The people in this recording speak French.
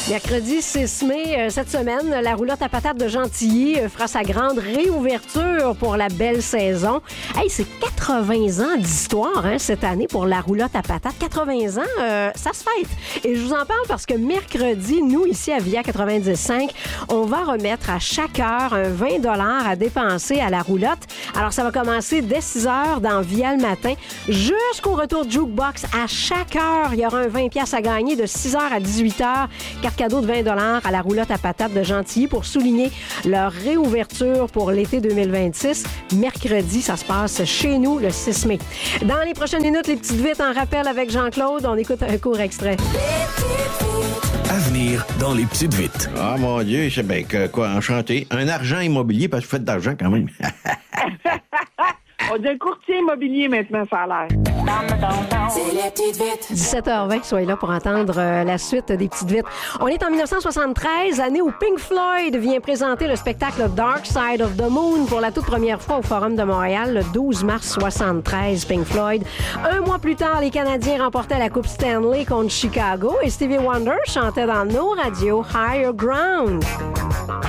Mercredi 6 mai, cette semaine, la roulotte à patates de Gentilly fera sa grande réouverture pour la belle saison. Hey, c'est 80 ans d'histoire cette année pour la roulotte à patates. 80 ans, ça se fête. Et je vous en parle parce que mercredi, nous, ici à Via 95, on va remettre à chaque heure un 20 $ à dépenser à la roulotte. Alors, ça va commencer dès 6 heures dans Via le matin jusqu'au retour de Jukebox. À chaque heure, il y aura un 20 $ à gagner de 6 heures à 18 heures. Carte cadeau de 20 $ à la roulotte à patates de Gentilly pour souligner leur réouverture pour l'été 2026. Mercredi, ça se passe chez nous le 6 mai. Dans les prochaines minutes, les petites vites en rappel avec Jean-Claude. On écoute un court extrait. Avenir dans les petites vites. Ah, mon Dieu, c'est bien que quoi, enchanté. Un argent immobilier, parce que vous faites d'argent quand même. On dit un courtier immobilier maintenant, ça a l'air. C'est les petites vites. 17h20, soyez là pour entendre la suite des petites vites. On est en 1973, année où Pink Floyd vient présenter le spectacle Dark Side of the Moon pour la toute première fois au Forum de Montréal, le 12 mars 73. Pink Floyd. Un mois plus tard, les Canadiens remportaient la Coupe Stanley contre Chicago et Stevie Wonder chantait dans nos radios Higher Ground.